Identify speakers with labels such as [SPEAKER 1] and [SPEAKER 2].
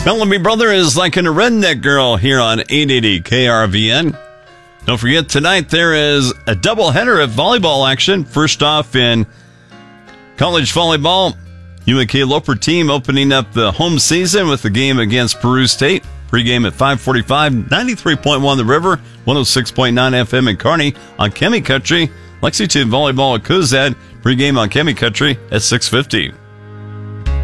[SPEAKER 1] Bellamy Brother is like a redneck girl here on 880 KRVN. Don't forget, tonight there is a doubleheader of volleyball action. First off, in college volleyball, UNK Loper team opening up the home season with the game against Peru State. Pre-game at 5:45, 93.1 The River, 106.9 FM in Kearney on Chemi Country. Lexington Volleyball at Cozad. Pre-game on Chemi Country at 6:50.